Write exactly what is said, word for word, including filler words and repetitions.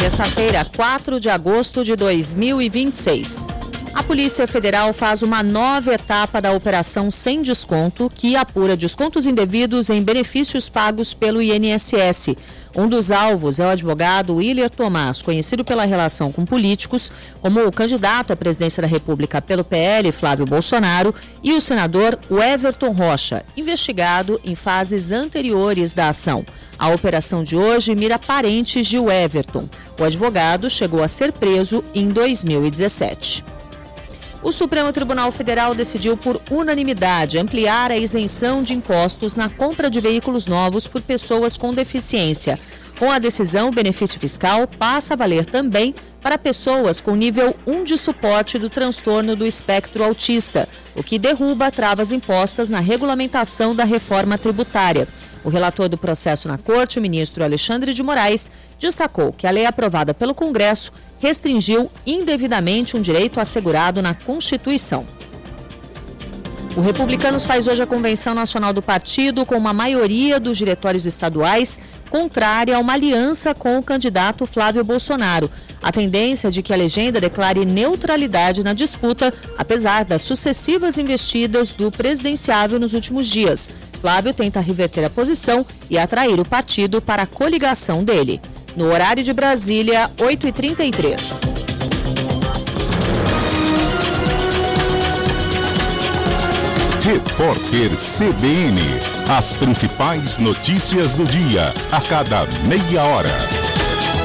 Terça-feira, quatro de agosto de dois mil e vinte e seis. A Polícia Federal faz uma nova etapa da Operação Sem Desconto, que apura descontos indevidos em benefícios pagos pelo I N S S. Um dos alvos é o advogado Willer Tomás, conhecido pela relação com políticos, como o candidato à presidência da República pelo P L, Flávio Bolsonaro, e o senador Everton Rocha, investigado em fases anteriores da ação. A operação de hoje mira parentes de Everton. O advogado chegou a ser preso em dois mil e dezessete. O Supremo Tribunal Federal decidiu por unanimidade ampliar a isenção de impostos na compra de veículos novos por pessoas com deficiência. Com a decisão, o benefício fiscal passa a valer também para pessoas com nível um de suporte do transtorno do espectro autista, o que derruba travas impostas na regulamentação da reforma tributária. O relator do processo na Corte, o ministro Alexandre de Moraes, destacou que a lei aprovada pelo Congresso restringiu indevidamente um direito assegurado na Constituição. O Republicanos faz hoje a convenção nacional do partido com uma maioria dos diretórios estaduais contrária a uma aliança com o candidato Flávio Bolsonaro. A tendência é de que a legenda declare neutralidade na disputa, apesar das sucessivas investidas do presidenciável nos últimos dias. Flávio tenta reverter a posição e atrair o partido para a coligação dele. No horário de Brasília, oito e trinta e três. Repórter C B N. As principais notícias do dia, a cada meia hora.